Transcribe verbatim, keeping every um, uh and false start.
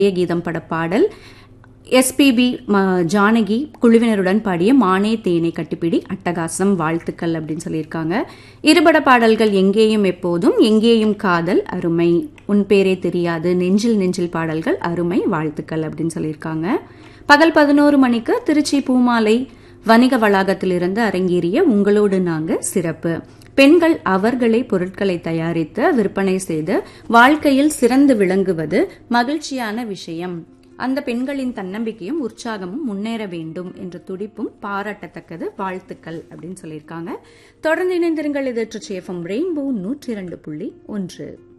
கீதம் பட பாடல். எஸ்பிபி ஜானகி குழுவினருடன் பாடிய மானே தேனை கட்டிப்பிடி அட்டகாசம் வாழ்த்துக்கள் அப்படின்னு சொல்லியிருக்காங்க. இருபட பாடல்கள் எங்கேயும் எப்போதும், எங்கேயும் காதல் அருமை, உன் பேரே தெரியாது, நெஞ்சில் நெஞ்சில் பாடல்கள் அருமை வாழ்த்துக்கள் அப்படின்னு சொல்லியிருக்காங்க. பகல் பதினோரு மணிக்கு திருச்சி பூமாலை வணிக வளாகத்திலிருந்து அரங்கேறிய உங்களோடு நாங்க சிறப்பு. பெண்கள் அவர்களே பொருட்களை தயாரித்து விற்பனை செய்து வாழ்க்கையில் சிறந்து விளங்குவது மகிழ்ச்சியான விஷயம். அந்த பெண்களின் தன்னம்பிக்கையும் உற்சாகமும் முன்னேற வேண்டும் என்ற துடிப்பும் பாராட்டத்தக்கது வாழ்த்துக்கள் அப்படின்னு சொல்லியிருக்காங்க. தொடர்ந்து இணைந்திருங்கள். இது ட்ரிச்சி எஃப்எம் ரெயின்போ நூற்றி இரண்டு புள்ளி ஒன்று.